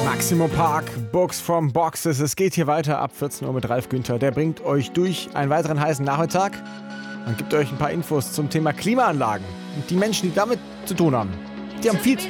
Maximum Park, Books from Boxes. Es geht hier weiter ab 14 Uhr mit Ralf Günther. Der bringt euch durch einen weiteren heißen Nachmittag und gibt euch ein paar Infos zum Thema Klimaanlagen. Und die Menschen, die damit zu tun haben, die haben viel